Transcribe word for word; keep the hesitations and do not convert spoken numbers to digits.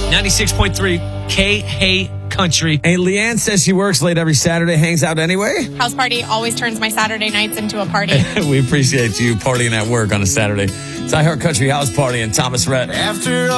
ninety-six point three K-Hey Country. And Leanne says she works late every Saturday, hangs out anyway. House party always turns my Saturday nights into a party. We appreciate you partying at work on a Saturday. It's iHeart Country House Party and Thomas Rhett. After